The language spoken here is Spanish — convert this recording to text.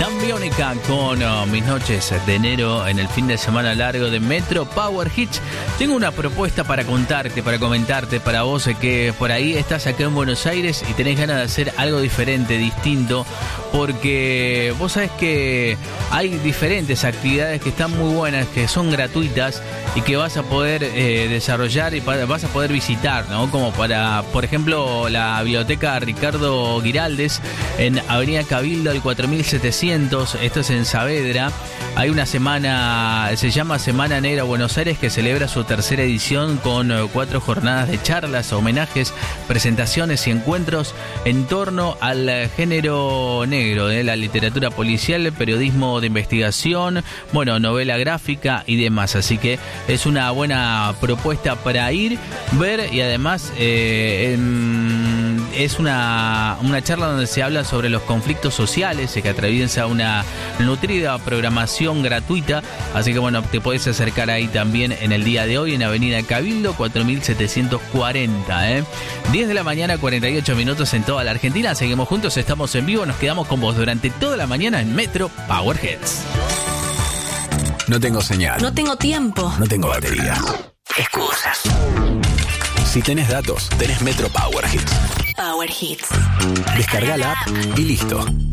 Biónica con mis noches de enero en el fin de semana largo de Metro Power Hits. Tengo una propuesta para contarte, para comentarte, para vos que por ahí estás acá en Buenos Aires y tenés ganas de hacer algo diferente, distinto, porque vos sabés que hay diferentes actividades que están muy buenas, que son gratuitas y que vas a poder desarrollar y vas a poder visitar, ¿no? Como para, por ejemplo, la biblioteca Ricardo Giraldes en Avenida Cabildo al 4700, esto es en Saavedra. Hay una semana, se llama Semana Negra Buenos Aires, que celebra su tercera edición con 4 jornadas de charlas, homenajes, presentaciones y encuentros en torno al género negro, la literatura policial, periodismo de investigación, bueno, novela gráfica y demás. Así que es una buena propuesta para ir, ver y además es una charla donde se habla sobre los conflictos sociales que atraviesa una nutrida programación gratuita, así que bueno, te podés acercar ahí también en el día de hoy en Avenida Cabildo 4740, 10 de la mañana, 48 minutos en toda la Argentina. Seguimos juntos, estamos en vivo, nos quedamos con vos durante toda la mañana en Metro Power Hits. No tengo señal. No tengo tiempo. No tengo batería. Excusas. Si tenés datos, tenés Metro Power Hits. Power Hits. Descarga la app y listo.